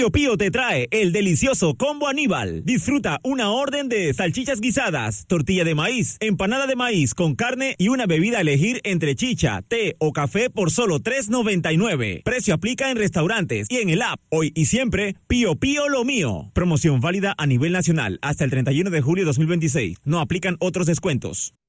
Pío Pío te trae el delicioso Combo Aníbal. Disfruta una orden de salchichas guisadas, tortilla de maíz, empanada de maíz con carne y una bebida a elegir entre chicha, té o café por solo $3.99. Precio aplica en restaurantes y en el app. Hoy y siempre, Pío Pío lo mío. Promoción válida a nivel nacional hasta el 31 de julio de 2026. No aplican otros descuentos.